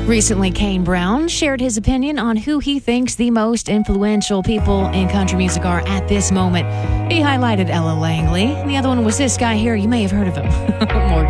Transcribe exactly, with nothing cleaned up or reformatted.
Recently, Kane Brown shared his opinion on who he thinks the most influential people in country music are at this moment. He highlighted Ella Langley. The other one was this guy here. You may have heard of him. Morgan.